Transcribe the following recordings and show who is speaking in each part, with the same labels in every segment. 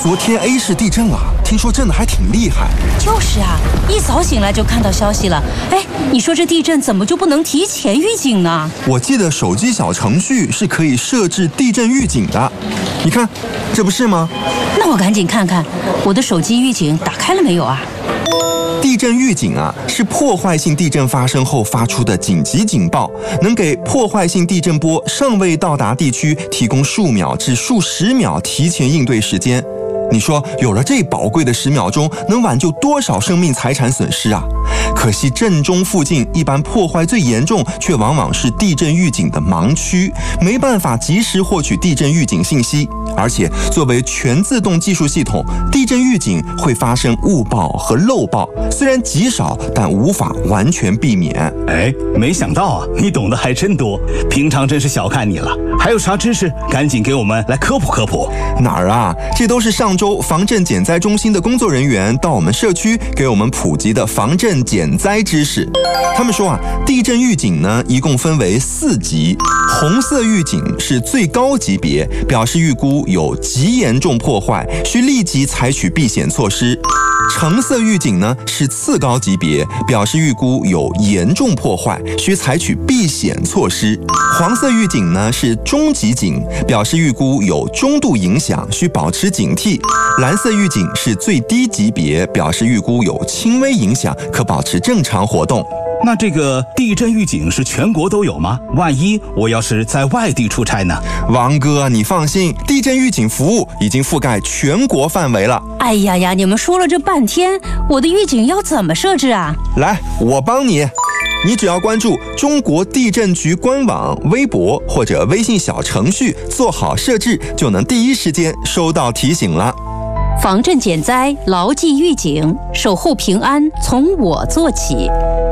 Speaker 1: 昨天 A 市地震了，听说震得还挺厉害。
Speaker 2: 就是啊，一早醒来就看到消息了。哎，你说这地震怎么就不能提前预警呢？
Speaker 1: 我记得手机小程序是可以设置地震预警的，你看，这不是吗？
Speaker 2: 那我赶紧看看我的手机预警打开了没有啊？
Speaker 1: 地震预警啊，是破坏性地震发生后发出的紧急警报，能给破坏性地震波尚未到达地区提供数秒至数十秒提前应对时间。你说有了这宝贵的10秒钟，能挽救多少生命财产损失啊？可惜震中附近一般破坏最严重，却往往是地震预警的盲区，没办法及时获取地震预警信息。而且作为全自动技术系统，地震预警会发生误报和漏报，虽然极少，但无法完全避免。
Speaker 3: 哎，没想到啊，你懂得还真多，平常真是小看你了。还有啥知识，赶紧给我们来科普科普。
Speaker 1: 哪儿啊？这都是上周防震减灾中心的工作人员到我们社区给我们普及的防震减灾知识。他们说啊，地震预警呢一共分为4级，红色预警是最高级别，表示预估有极严重破坏，需立即采取避险措施。橙色预警呢是次高级别，表示预估有严重破坏，需采取避险措施。黄色预警呢是中级警，表示预估有中度影响，需保持警惕。蓝色预警是最低级别，表示预估有轻微影响，可保持正常活动。
Speaker 3: 那这个地震预警是全国都有吗？万一我要是在外地出差呢？
Speaker 1: 王哥，你放心，地震预警服务已经覆盖全国范围了。
Speaker 2: 哎呀呀，你们说了这半天，我的预警要怎么设置啊？
Speaker 1: 来，我帮你。你只要关注中国地震局官网、微博或者微信小程序，做好设置，就能第一时间收到提醒了。
Speaker 2: 防震减灾，牢记预警，守护平安，从我做起。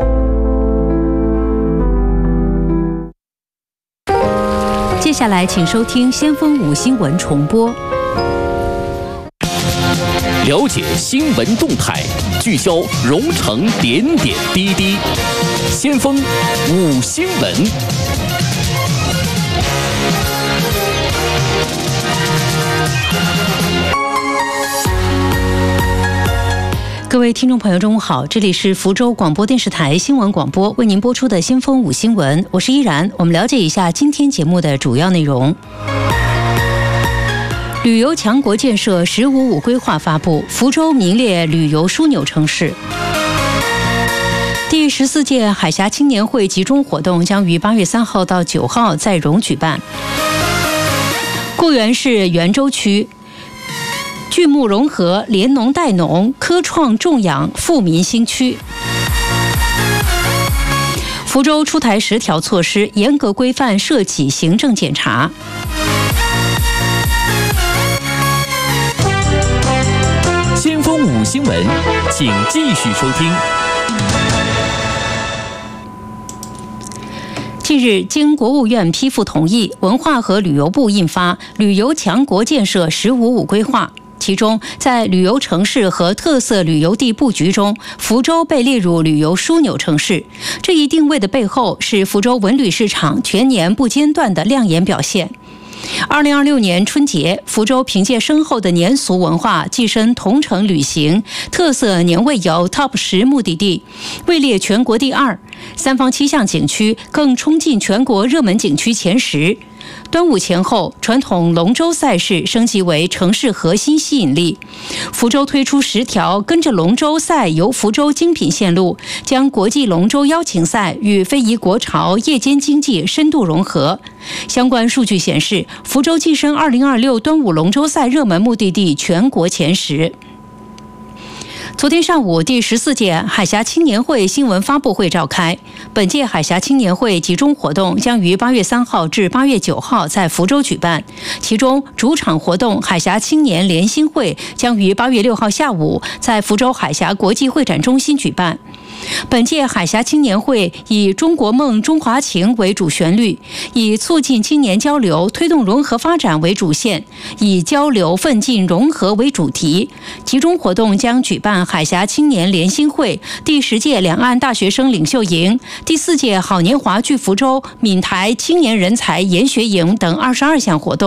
Speaker 2: 接下来，请收听先锋5新闻重播。
Speaker 4: 了解新闻动态，聚焦蓉城点点滴滴。先锋5新闻。
Speaker 2: 各位听众朋友，中午好，这里是福州广播电视台新闻广播为您播出的先锋5新闻，我是依然。我们了解一下今天节目的主要内容。旅游强国建设“15+5”规划发布，福州名列旅游枢纽城市。第14届海峡青年会集中活动将于8月3号到9号在蓉举办。固原市元州区畜牧融合、联农带农、科创种养富民新区。福州出台10条措施，严格规范涉企行政检查。
Speaker 4: 先锋5新闻，请继续收听。
Speaker 2: 近日，经国务院批复同意，文化和旅游部印发《旅游强国建设15+5》规划。其中，在旅游城市和特色旅游地布局中，福州被列入旅游枢纽城市。这一定位的背后，是福州文旅市场全年不间断的亮眼表现。2026年春节，福州凭借深厚的年俗文化，跻身同城旅行特色年味游 TOP 10目的地，位列全国第2。3坊7巷景区更冲进全国热门景区前10。端午前后，传统龙舟赛事升级为城市核心吸引力。福州推出10条跟着龙舟赛游福州精品线路，将国际龙舟邀请赛与非遗国潮夜间经济深度融合。相关数据显示，福州跻身2026端午龙舟赛热门目的地全国前10。昨天上午，第14届海峡青年会新闻发布会召开。本届海峡青年会集中活动将于8月3号至8月9号在福州举办，其中主场活动海峡青年联新会将于8月6号下午在福州海峡国际会展中心举办。本届海峡青年会以中国梦中华情为主旋律，以促进青年交流、推动融合发展为主线，以交流奋进融合为主题。集中活动将举办海峡青年联新会、第10届两岸大学生领袖营、第4届好年华聚福州闽台青年人才研学营等22项活动。